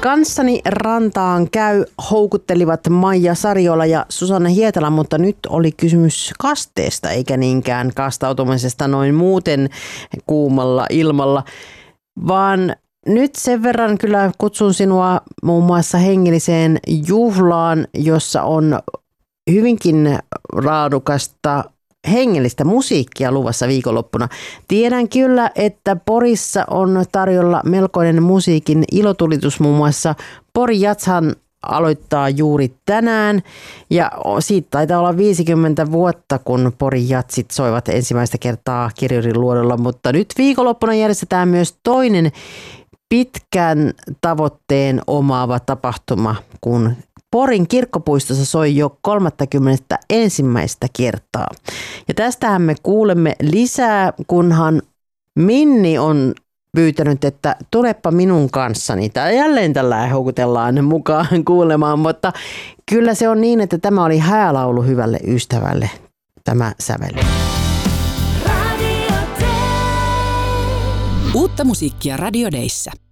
Kanssani rantaan käy houkuttelivat Maija Sariola ja Susanna Hietala, mutta nyt oli kysymys kasteesta eikä niinkään kastautumisesta noin muuten kuumalla ilmalla, vaan nyt sen verran kyllä kutsun sinua muun muassa hengelliseen juhlaan, jossa on hyvinkin laadukasta hengellistä musiikkia luvassa viikonloppuna. Tiedän kyllä, että Porissa on tarjolla melkoinen musiikin ilotulitus, muun muassa Pori Jatshan aloittaa juuri tänään ja siitä taitaa olla 50 vuotta, kun Pori Jatsit soivat ensimmäistä kertaa Kirjurin luodolla, mutta nyt viikonloppuna järjestetään myös toinen pitkän tavoitteen omaava tapahtuma, kun Porin kirkkopuistossa soi jo 31. kertaa. Ja tästähän me kuulemme lisää, kunhan Minni on pyytänyt, että tulepa minun kanssani. Tää jälleen tällä houkutellaan mukaan kuulemaan, mutta kyllä se on niin, että tämä oli häälaulu hyvälle ystävälle, tämä säveli. Uutta musiikkia Radio Dayssä.